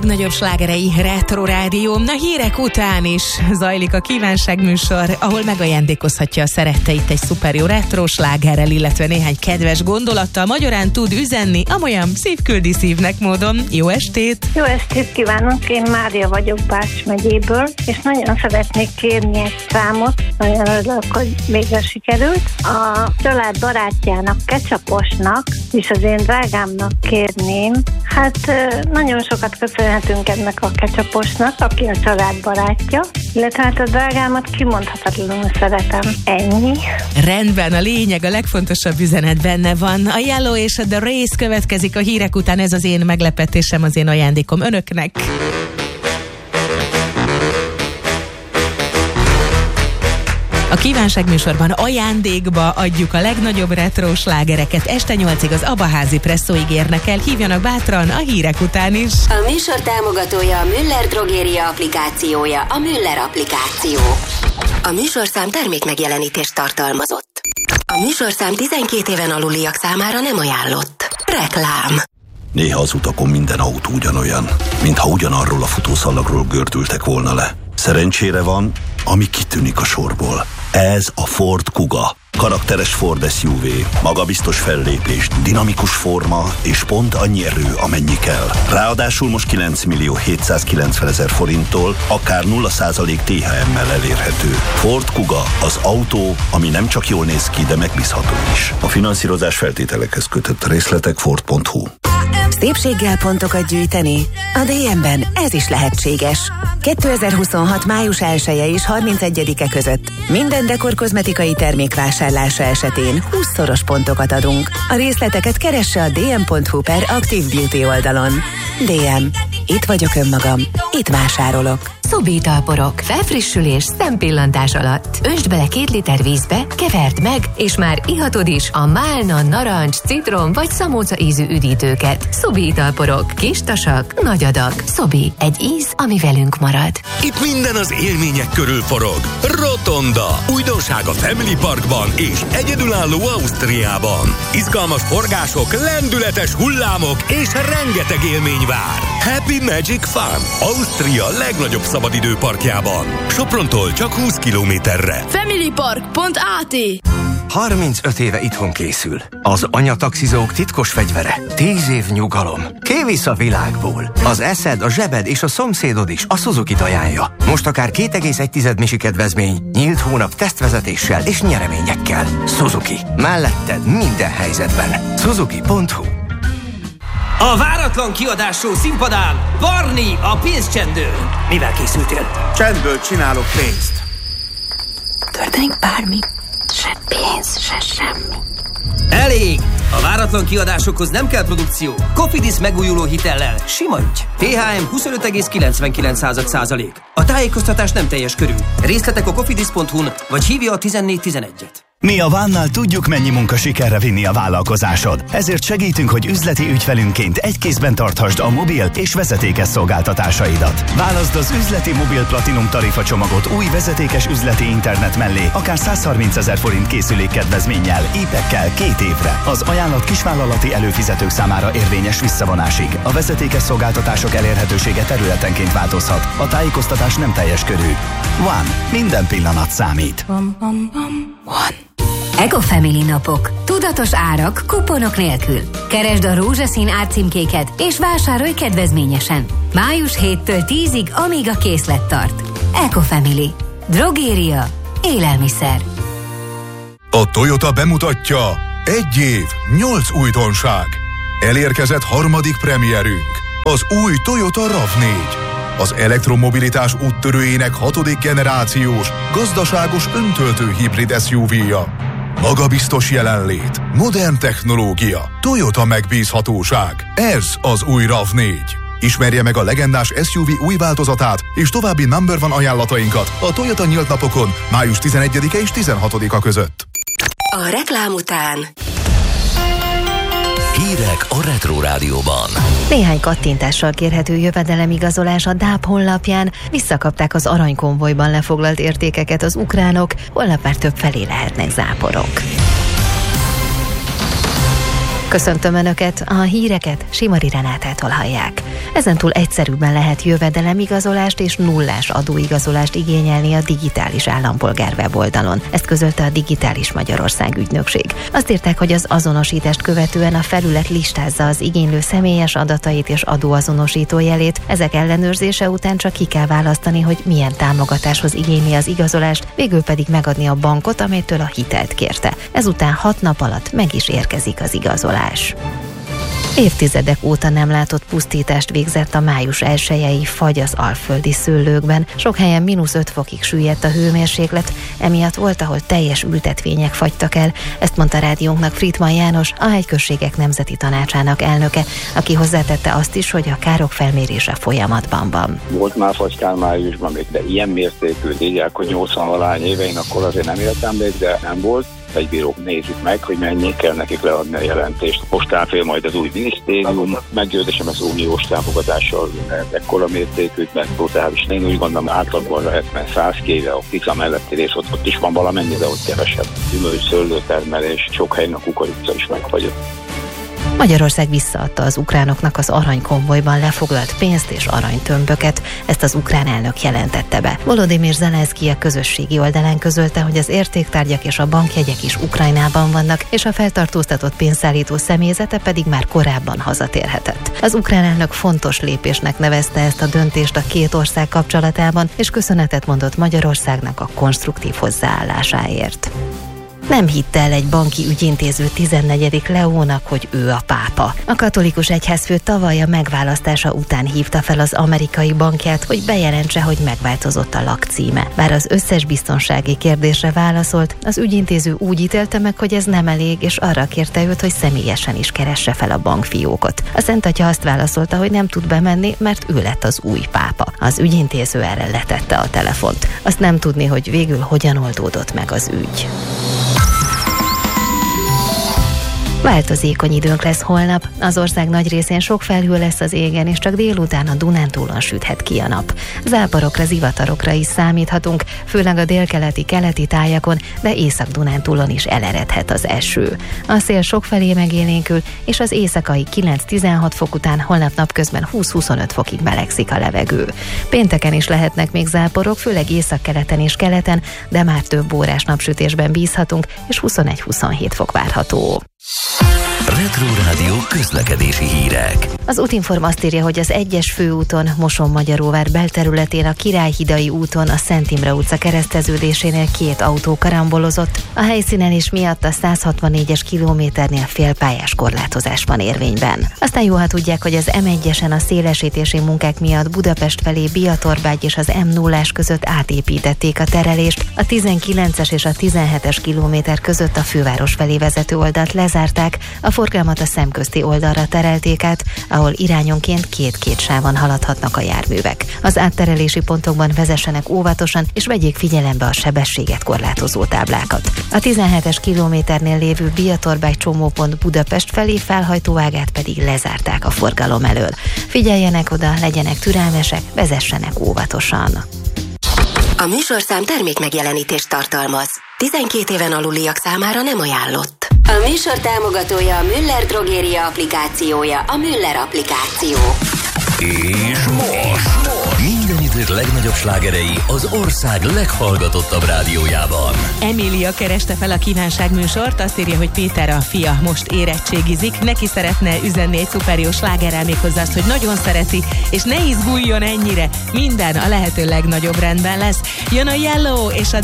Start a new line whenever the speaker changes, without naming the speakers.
Nagyobb slágerei Retro Rádió. A hírek után is zajlik a kívánságműsor, ahol megajándékozhatja a szeretteit egy szuper jó retro slágerrel, illetve néhány kedves gondolattal. Magyarán tud üzenni, amolyan szívküldi szívnek módon. Jó estét!
Jó estét kívánok! Én Mária vagyok Bács megyéből, és nagyon szeretnék kérni egy számot. Nagyon örülök, hogy végre sikerült. A család barátjának, Ketchuposnak, és az én drágámnak kérném. Hát nagyon sokat köszönhetünk ennek a Ketchuposnak, aki a család barátja, illetve hát a drágámat kimondhatatlanul szeretem. Ennyi.
Rendben, a lényeg, a legfontosabb üzenet benne van. A Yellow és a The Race következik a hírek után, ez az én meglepetésem, az én ajándékom önöknek. A kívánságműsorban ajándékba adjuk a legnagyobb retro slágereket. Este 8-ig az Abaházi Presszóig érnek el. Hívjanak bátran a hírek után is.
A műsor támogatója a Müller Drogéria applikációja, a Müller applikáció. A műsorszám termékmegjelenítést tartalmazott. A műsorszám 12 éven aluliak számára nem ajánlott. Reklám.
Néha az utakon minden autó ugyanolyan, mintha ugyanarról a futószalagról gördültek volna le. Szerencsére van, ami kitűnik a sorból. Ez a Ford Kuga. Karakteres Ford SUV, magabiztos fellépés, dinamikus forma és pont annyi erő, amennyi kell. Ráadásul most 9.790.000 forinttól akár 0% THM-mel elérhető. Ford Kuga, az autó, ami nem csak jól néz ki, de megbízható is. A finanszírozás feltételekhez kötött, részletek Ford.hu.
Szépséggel pontokat gyűjteni? A DM-ben ez is lehetséges. 2026. május 1-e és 31-e között minden dekor kozmetikai termék vásárlása esetén 20-szoros pontokat adunk. A részleteket keresse a dm.hu/Active Beauty oldalon. DM. Itt vagyok önmagam. Itt vásárolok.
Szobi italporok. Felfrissülés szempillantás alatt. Öntsd bele 2 liter vízbe, keverd meg, és már ihatod is a málna, narancs, citrom vagy szamóca ízű üdítőket. Szobi italporok. Kis tasak, nagy adag. Szobi. Egy íz, ami velünk marad.
Itt minden az élmények körül forog. Rotonda. Újdonság a Family Parkban és egyedülálló Ausztriában. Izgalmas forgások, lendületes hullámok és rengeteg élmény vár. Happy Magic Fun. Ausztria legnagyobb szabadidőparkjában. Soprontól csak 20 kilométerre.
Familypark.at
35 éve itthon készül. Az anyataxizók titkos fegyvere. 10 év nyugalom. Kivisz a világból. Az eszed, a zsebed és a szomszédod is a Suzuki-t ajánlja. Most akár 2,1 misi kedvezmény, nyílt hónap tesztvezetéssel és nyereményekkel. Suzuki. Melletted minden helyzetben. Suzuki.hu.
A váratlan kiadású színpadán Barni, a pénzcsendő. Mivel készültél?
Csendből csinálok pénzt.
Történik bármi, se pénz, se semmi.
Elég! A váratlan kiadásokhoz nem kell produkció. Cofidis megújuló hitellel. Sima ügy. THM 25,99%. A tájékoztatás nem teljes körű. Részletek a cofidis.hu-n, vagy hívja a 1411-et.
Mi a Vánnal tudjuk, mennyi munka sikerre vinni a vállalkozásod. Ezért segítünk, hogy üzleti ügyfelünként egy kézben tarthasd a mobil és vezetékes szolgáltatásaidat. Válaszd az üzleti mobil platinum tarifa csomagot új vezetékes üzleti internet mellé, akár 130 000 forint készülékkedvezménnyel, épekkel 2 évre. Az ajánlat kisvállalati előfizetők számára érvényes visszavonásig. A vezetékes szolgáltatások elérhetősége területenként változhat. A tájékoztatás nem teljes körű. One. Minden pillanat számít.
One. Ecofamily napok. Tudatos árak, kuponok nélkül. Keresd a rózsaszín árcímkéket és vásárolj kedvezményesen. Május 7-től 10-ig, amíg a készlet tart. Ecofamily. Drogéria. Élelmiszer.
A Toyota bemutatja 1 év, 8 újdonság. Elérkezett harmadik premierünk. Az új Toyota RAV4. Az elektromobilitás úttörőjének 6. generációs, gazdaságos öntöltő hibrid SUV-ja. Magabiztos jelenlét, modern technológia, Toyota megbízhatóság. Ez az új RAV4. Ismerje meg a legendás SUV új változatát és további number one ajánlatainkat a Toyota nyílt napokon május 11-e és 16-a között.
A reklám után
Hírek a Retro Rádióban.
Néhány kattintással kérhető jövedelemigazolás a DAB honlapján. Visszakapták az aranykonvojban lefoglalt értékeket az ukránok, holnap már több felé lehetnek záporok.
Köszöntöm Önöket, a híreket Simari Renátától hallják. Ezentúl egyszerűbben lehet jövedelemigazolást és nullás adóigazolást igényelni a digitális állampolgár weboldalon. Ezt közölte a Digitális Magyarország ügynökség. Azt írták, hogy az azonosítást követően a felület listázza az igénylő személyes adatait és adóazonosító jelét. Ezek ellenőrzése után csak ki kell választani, hogy milyen támogatáshoz igényli az igazolást, végül pedig megadni a bankot, amelytől a hitelt kérte. Ezután 6 nap alatt meg is érkezik az igazolás. Évtizedek óta nem látott pusztítást végzett a május 1-i fagy az alföldi szőlőkben. Sok helyen -5 fokig süllyedt a hőmérséklet, emiatt volt, ahol teljes ültetvények fagytak el. Ezt mondta rádiónknak Friedman János, a Hegyközségek Nemzeti Tanácsának elnöke, aki hozzátette azt is, hogy a károk felmérése folyamatban van.
Volt már fagykár májusban még, de ilyen mértékű, írják, hogy 80-valány évein, akkor azért nem éltem még, de nem volt. Egybírók nézik meg, hogy mennyi kell nekik leadni a jelentést. Most áll majd az új minisztérium, meggyőződésem az uniós támogatással ekkora mértékű, mert totális. Én úgy gondolom, átlagban lehet, mert 100 kéve a Tiza melletti rész, ott is van valamennyi, de ott kevesebb. Gyümölcs, szőlőtermelés, sok helyen a kukorica is megfagyott.
Magyarország visszaadta az ukránoknak az aranykonvojban lefoglalt pénzt és aranytömböket. Ezt az ukrán elnök jelentette be. Volodymyr Zelenszky a közösségi oldalán közölte, hogy az értéktárgyak és a bankjegyek is Ukrajnában vannak, és a feltartóztatott pénzszállító személyzete pedig már korábban hazatérhetett. Az ukrán elnök fontos lépésnek nevezte ezt a döntést a két ország kapcsolatában, és köszönetet mondott Magyarországnak a konstruktív hozzáállásáért. Nem hitte el egy banki ügyintéző 14. Leónak, hogy ő a pápa. A katolikus egyházfő tavaly a megválasztása után hívta fel az amerikai bankját, hogy bejelentse, hogy megváltozott a lakcíme. Bár az összes biztonsági kérdésre válaszolt, az ügyintéző úgy ítélte meg, hogy ez nem elég, és arra kérte őt, hogy személyesen is keresse fel a bankfiókot. A Szent Atya azt válaszolta, hogy nem tud bemenni, mert ő lett az új pápa. Az ügyintéző erre letette a telefont. Azt nem tudni, hogy végül hogyan oldódott meg az ügy. Változékony időnk lesz holnap. Az ország nagy részén sok felhő lesz az égen, és csak délután a Dunántúlon süthet ki a nap. Záporokra, zivatarokra is számíthatunk, főleg a délkeleti-keleti tájakon, de Észak-Dunántúlon is eleredhet az eső. A szél sokfelé megélénkül, és az éjszakai 9-16 fok után holnap napközben 20-25 fokig melegszik a levegő. Pénteken is lehetnek még záporok, főleg északkeleten és keleten, de már több órás napsütésben bízhatunk, és 21-27 fok várható.
Retro Rádió közlekedési hírek.
Az Útinform azt írja, hogy az 1-es főúton Moson-Magyaróvár belterületén a Királyhidai úton a Szent Imre utca kereszteződésénél 2 autó karambolozott. A helyszínelés miatt a 164-es kilométernél félpályás korlátozás van érvényben. Aztán jó, ha tudják, hogy az M1-esen a szélesítési munkák miatt Budapest felé Biatorbágy és az M0-ás között átépítették a terelést. A 19-es és a 17-es kilométer között a főváros felé vezető oldalt lezárták, a forgalmat a szemközti oldalra terelték át, ahol irányonként 2 sávon haladhatnak a járművek. Az átterelési pontokban vezessenek óvatosan, és vegyék figyelembe a sebességet korlátozó táblákat. A 17-es kilométernél lévő Biatorbágy csomópont Budapest felé felhajtóágát pedig lezárták a forgalom elől. Figyeljenek oda, legyenek türelmesek, vezessenek óvatosan.
A műsorszám termék megjelenítést tartalmaz. 12 éven aluliak számára nem ajánlott. A műsor támogatója a Müller Drogéria applikációja, a Müller applikáció.
És most minden idők legnagyobb slágerei az ország leghallgatottabb rádiójában.
Emília kereste fel a kívánságműsort, azt írja, hogy Péter a fia most érettségizik, neki szeretne üzenni egy szuper jó slágerrel, méghozzá azt, hogy nagyon szereti, és ne izguljon ennyire, minden a lehető legnagyobb rendben lesz. Jön a Yellow és a